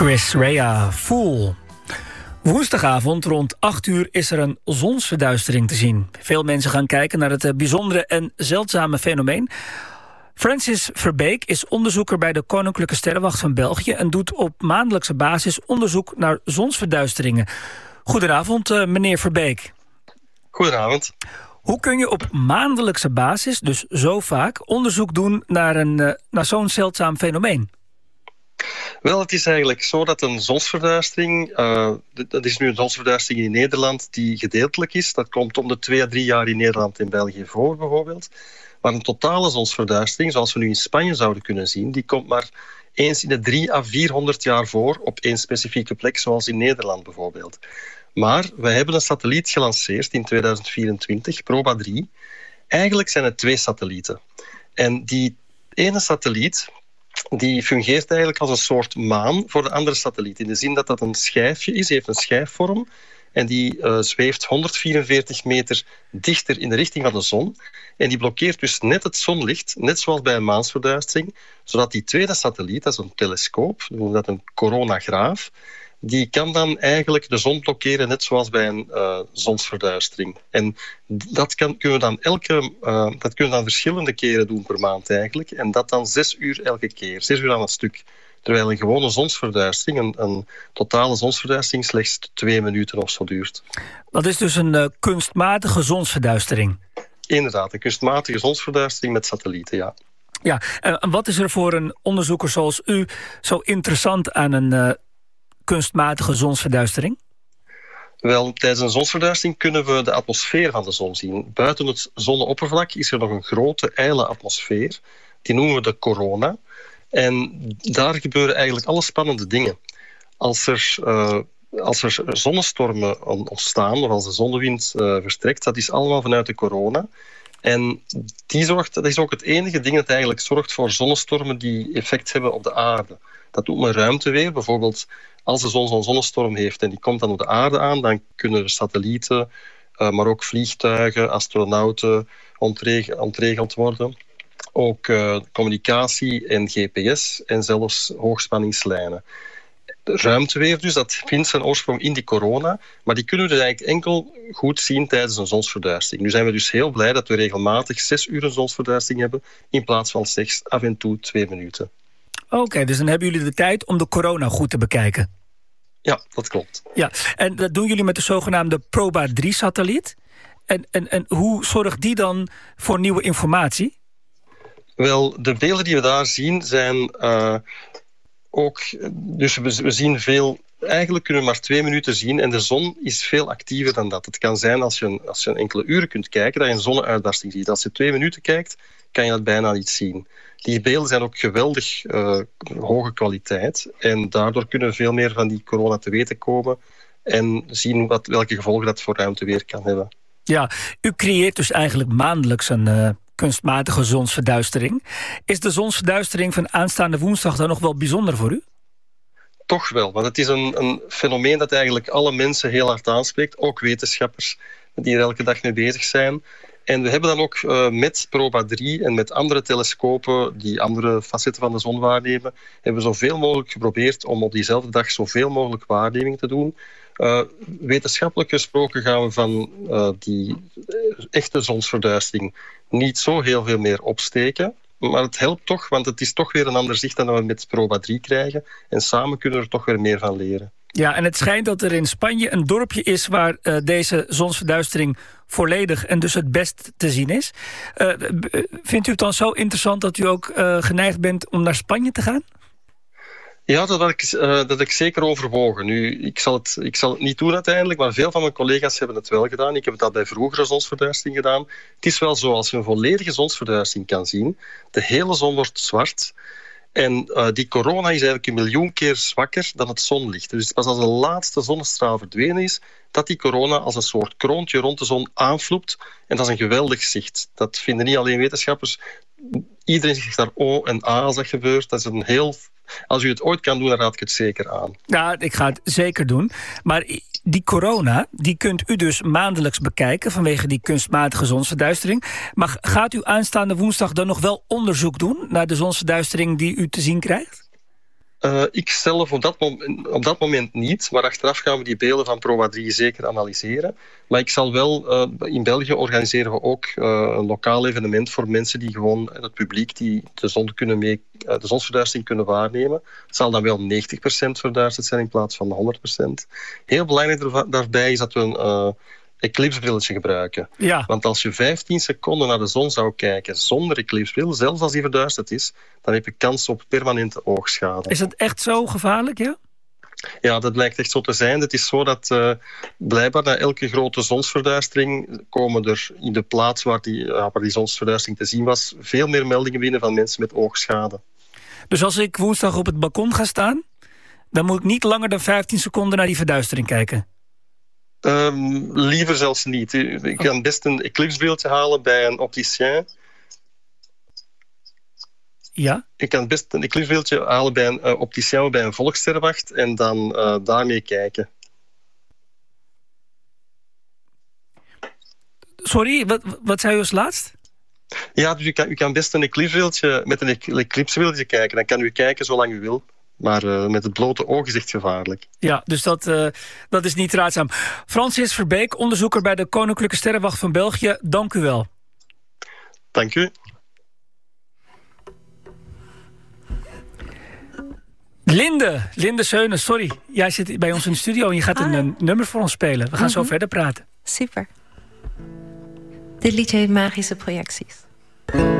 Chris Rea, Fool. Woensdagavond rond 8 uur is er een zonsverduistering te zien. Veel mensen gaan kijken naar het bijzondere en zeldzame fenomeen. Francis Verbeek is onderzoeker bij de Koninklijke Sterrenwacht van België en doet op maandelijkse basis onderzoek naar zonsverduisteringen. Goedenavond, meneer Verbeek. Goedenavond. Hoe kun je op maandelijkse basis, dus zo vaak, onderzoek doen naar zo'n zeldzaam fenomeen? Wel, het is eigenlijk zo dat een zonsverduistering, dat is nu een zonsverduistering in Nederland die gedeeltelijk is. Dat komt om de 2 à 3 jaar in Nederland en België voor bijvoorbeeld. Maar een totale zonsverduistering, zoals we nu in Spanje zouden kunnen zien, die komt maar eens in de 300 à 400 jaar voor op één specifieke plek, zoals in Nederland bijvoorbeeld. Maar wij hebben een satelliet gelanceerd in 2024, Proba 3. Eigenlijk zijn het 2 satellieten. En die ene satelliet die fungeert eigenlijk als een soort maan voor de andere satelliet. In de zin dat dat een schijfje is, heeft een schijfvorm. En die zweeft 144 meter dichter in de richting van de zon. En die blokkeert dus net het zonlicht, net zoals bij een maansverduistering. Zodat die tweede satelliet, dat is een telescoop, we noemen dat een coronagraaf, die kan dan eigenlijk de zon blokkeren, net zoals bij een zonsverduistering. En dat kunnen we dan verschillende keren doen per maand eigenlijk. En dat dan 6 uur elke keer, 6 uur aan het stuk. Terwijl een gewone zonsverduistering, een totale zonsverduistering, slechts 2 minuten of zo duurt. Dat is dus een kunstmatige zonsverduistering? Inderdaad, een kunstmatige zonsverduistering met satellieten, ja. Ja, en wat is er voor een onderzoeker zoals u zo interessant aan een kunstmatige zonsverduistering? Wel, tijdens een zonsverduistering kunnen we de atmosfeer van de zon zien. Buiten het zonneoppervlak is er nog een grote, ijle atmosfeer. Die noemen we de corona. En daar gebeuren eigenlijk alle spannende dingen. Als er zonnestormen ontstaan, of als de zonnewind vertrekt, dat is allemaal vanuit de corona. En dat is ook het enige ding dat eigenlijk zorgt voor zonnestormen die effect hebben op de aarde. Dat doet men ruimteweer. Bijvoorbeeld als de zon zo'n zonnestorm heeft en die komt dan op de aarde aan, dan kunnen er satellieten, maar ook vliegtuigen, astronauten ontregeld worden. Ook communicatie en GPS en zelfs hoogspanningslijnen. Ruimteweer dus, dat vindt zijn oorsprong in die corona, maar die kunnen we dus eigenlijk enkel goed zien tijdens een zonsverduistering. Nu zijn we dus heel blij dat we regelmatig 6 uur een zonsverduistering hebben, in plaats van slechts af en toe 2 minuten. Oké, dus dan hebben jullie de tijd om de corona goed te bekijken. Ja, dat klopt. Ja, en dat doen jullie met de zogenaamde Proba 3-satelliet. En hoe zorgt die dan voor nieuwe informatie? Wel, de beelden die we daar zien zijn ook... Dus we zien veel... Eigenlijk kunnen we maar 2 minuten zien en de zon is veel actiever dan dat. Het kan zijn als je enkele uren kunt kijken, dat je een zonneuitbarsting ziet. Als je 2 minuten kijkt, kan je dat bijna niet zien. Die beelden zijn ook geweldig hoge kwaliteit. En daardoor kunnen we veel meer van die corona te weten komen en zien welke gevolgen dat voor ruimteweer kan hebben. Ja, u creëert dus eigenlijk maandelijks een kunstmatige zonsverduistering. Is de zonsverduistering van aanstaande woensdag dan nog wel bijzonder voor u? Toch wel, want het is een fenomeen dat eigenlijk alle mensen heel hard aanspreekt. Ook wetenschappers die er elke dag mee bezig zijn. En we hebben dan ook met Proba 3 en met andere telescopen die andere facetten van de zon waarnemen, hebben we zoveel mogelijk geprobeerd om op diezelfde dag zoveel mogelijk waarneming te doen. Wetenschappelijk gesproken gaan we van die echte zonsverduistering niet zo heel veel meer opsteken. Maar het helpt toch, want het is toch weer een ander zicht dan we met Proba 3 krijgen. En samen kunnen we er toch weer meer van leren. Ja, en het schijnt dat er in Spanje een dorpje is waar deze zonsverduistering volledig en dus het best te zien is. Vindt u het dan zo interessant dat u ook geneigd bent om naar Spanje te gaan? Ja, dat heb ik zeker overwogen. Nu, ik zal het niet doen uiteindelijk, maar veel van mijn collega's hebben het wel gedaan. Ik heb het al bij vroegere zonsverduistering gedaan. Het is wel zo, als je een volledige zonsverduistering kan zien, de hele zon wordt zwart. En die corona is eigenlijk 1 miljoen keer zwakker dan het zonlicht. Dus het is pas als de laatste zonnestraal verdwenen is, dat die corona als een soort kroontje rond de zon aanvloept. En dat is een geweldig zicht. Dat vinden niet alleen wetenschappers. Iedereen zegt daar oh en ah als dat gebeurt. Dat is een heel... Als u het ooit kan doen, dan raad ik het zeker aan. Ja, ik ga het zeker doen. Maar die corona, die kunt u dus maandelijks bekijken vanwege die kunstmatige zonsverduistering. Maar gaat u aanstaande woensdag dan nog wel onderzoek doen naar de zonsverduistering die u te zien krijgt? Ik zelf op dat moment niet, maar achteraf gaan we die beelden van ProA 3 zeker analyseren. Maar ik zal wel, in België organiseren we ook een lokaal evenement voor mensen die gewoon, het publiek, die de zonsverduistering kunnen waarnemen. Het zal dan wel 90% verduisterd zijn in plaats van 100%. Heel belangrijk daarbij is dat we een eclipsebrilletje gebruiken. Ja. Want als je 15 seconden naar de zon zou kijken zonder eclipsebril, zelfs als die verduisterd is, dan heb je kans op permanente oogschade. Is het echt zo gevaarlijk, ja? Ja, dat blijkt echt zo te zijn. Het is zo dat blijkbaar na elke grote zonsverduistering komen er in de plaats waar die zonsverduistering te zien was, veel meer meldingen binnen van mensen met oogschade. Dus als ik woensdag op het balkon ga staan, dan moet ik niet langer dan 15 seconden naar die verduistering kijken? Liever zelfs niet. Je kan best een eclipsebeeldje halen bij een opticien. Ja? Je kan best een eclipsebeeldje halen bij een opticien of bij een volkssterrenwacht en dan daarmee kijken. Sorry, wat zei u als laatst? Ja, dus u kan best een eclipsebeeldje kijken. Dan kan u kijken zolang u wil. Maar met het blote oog is echt gevaarlijk. Ja, dus dat is niet raadzaam. Francis Verbeek, onderzoeker bij de Koninklijke Sterrenwacht van België. Dank u wel. Dank u. Linde Seunen, sorry. Jij zit bij ons in de studio en je gaat een nummer voor ons spelen. We gaan zo verder praten. Super. Dit liedje heet Magische Projecties.